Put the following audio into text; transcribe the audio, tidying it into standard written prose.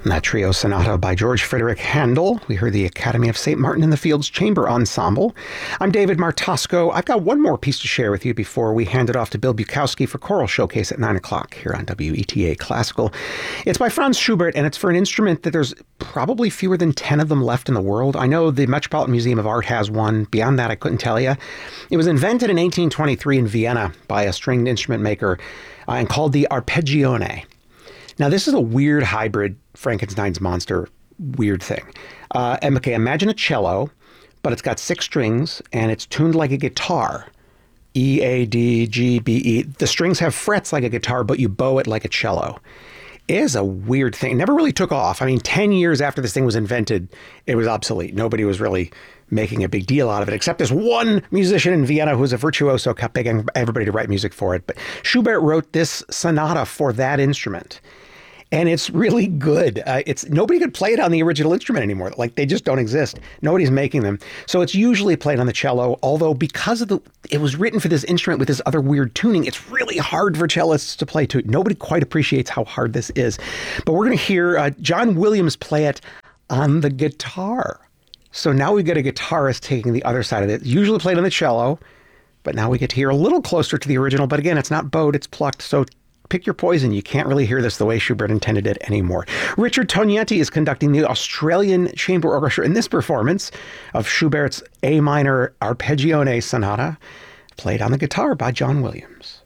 That trio sonata by George Frederick Handel. We heard the Academy of St. Martin in the Fields Chamber Ensemble. I'm David Martosco. I've got one more piece to share with you before we hand it off to Bill Bukowski for Choral Showcase at 9 o'clock here on WETA Classical. It's by Franz Schubert, and it's for an instrument that there's probably fewer than 10 of them left in the world. I know the Metropolitan Museum of Art has one. Beyond that, I couldn't tell you. It was invented in 1823 in Vienna by a stringed instrument maker and called the arpeggione. Now, this is a weird hybrid Frankenstein's monster weird thing. Okay, imagine a cello, but it's got 6 strings and it's tuned like a guitar. E, A, D, G, B, E. The strings have frets like a guitar, but you bow it like a cello. It is a weird thing. It never really took off. I mean, 10 years after this thing was invented, it was obsolete. Nobody was really making a big deal out of it, except this one musician in Vienna who was a virtuoso, kept begging everybody to write music for it. But Schubert wrote this sonata for that instrument. And it's really good. Nobody could play it on the original instrument anymore. Like, they just don't exist. Nobody's making them. So it's usually played on the cello, although because it was written for this instrument with this other weird tuning, it's really hard for cellists to play to. Nobody quite appreciates how hard this is. But we're going to hear John Williams play it on the guitar. So now we've got a guitarist taking the other side of it. Usually played on the cello, but now we get to hear a little closer to the original. But again, it's not bowed, it's plucked. So pick your poison. You can't really hear this the way Schubert intended it anymore. Richard Tognetti is conducting the Australian Chamber Orchestra in this performance of Schubert's A minor Arpeggione Sonata, played on the guitar by John Williams.